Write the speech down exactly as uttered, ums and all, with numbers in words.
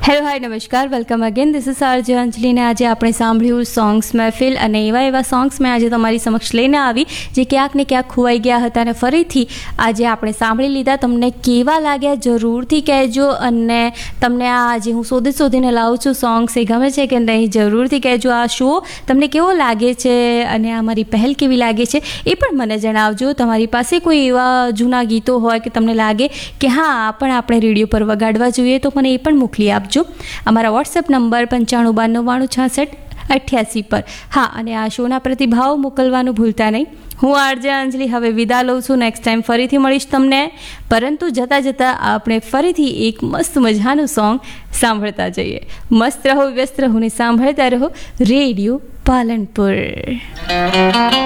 Hello hi નમસ્કાર, welcome again. This is RJ અંજલિ ને આજે આપણે સાંભળ્યું સોંગ્સ મહેફિલ અને એવા એવા સોંગ્સ મેં આજે તમારી સમક્ષ લઈને આવી જે ક્યાંક ને ક્યાંક ખોવાઈ ગયા હતા અને ફરીથી આજે આપણે સાંભળી લીધા. તમને કેવા લાગ્યા જરૂરથી કહેજો અને તમને આ આજે હું શોધી શોધીને લાવું છું સોંગ્સ એ ગમે છે કે નહીં જરૂરથી કહેજો. આ શો તમને કેવો લાગે છે અને આ મારી પહેલ કેવી લાગે છે એ પણ મને જણાવજો. તમારી પાસે કોઈ એવા જૂના ગીતો હોય કે તમને લાગે કે હા આ પણ આપણે રેડિયો પર વગાડવા જોઈએ તો મને એ પણ મોકલી આપજો. અમારા વોટ્સએપ નંબર પંચાણું બાર નવ્વાણું છાસઠ અઠ્યાસી પર. હા, અને આ શોના પ્રતિભાવ મોકલવાનું ભૂલતા નહીં. હું આરજે અંજલિ હવે વિદા લઉં છું. નેક્સ્ટ ટાઈમ ફરીથી મળીશ તમને, પરંતુ જતાં જતાં આપણે ફરીથી એક મસ્ત મજાનું સોંગ સાંભળતા જઈએ. મસ્ત રહો, વ્યસ્ત રહો ને સાંભળતા રહો રેડિયો પાલનપુર.